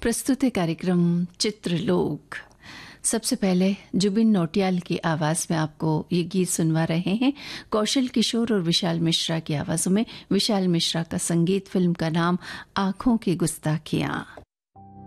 प्रस्तुत है कार्यक्रम चित्रलोक। सबसे पहले जुबिन नौटियाल की आवाज में आपको ये गीत सुनवा रहे हैं कौशल किशोर और विशाल मिश्रा की आवाजों में। विशाल मिश्रा का संगीत, फिल्म का नाम आंखों की गुस्ताखियां।